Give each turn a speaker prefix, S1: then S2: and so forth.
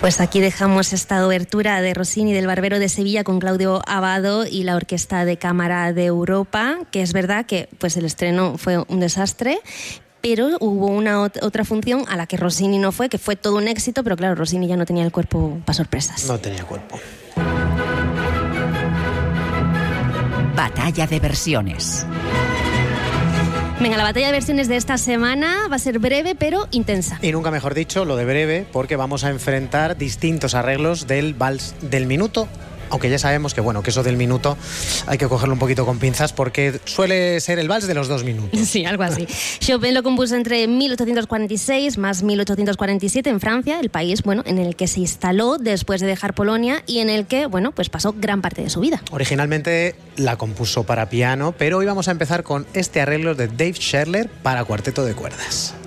S1: Pues aquí dejamos esta obertura de Rossini del Barbero de Sevilla con Claudio Abbado y la Orquesta de Cámara de Europa, que es verdad que pues el estreno fue un desastre, pero hubo una otra función a la que Rossini no fue, que fue todo un éxito, pero claro, Rossini ya no tenía el cuerpo para sorpresas.
S2: No tenía cuerpo.
S3: Batalla de versiones.
S1: Venga, la batalla de versiones de esta semana va a ser breve pero intensa.
S2: Y nunca mejor dicho lo de breve, porque vamos a enfrentar distintos arreglos del vals del minuto. Aunque ya sabemos que que eso del minuto hay que cogerlo un poquito con pinzas porque suele ser el vals de los 2 minutos.
S1: Sí, algo así. Chopin lo compuso entre 1846 más 1847 en Francia, el país en el que se instaló después de dejar Polonia y en el que pues pasó gran parte de su vida.
S2: Originalmente la compuso para piano, pero hoy vamos a empezar con este arreglo de Dave Scherler para cuarteto de cuerdas.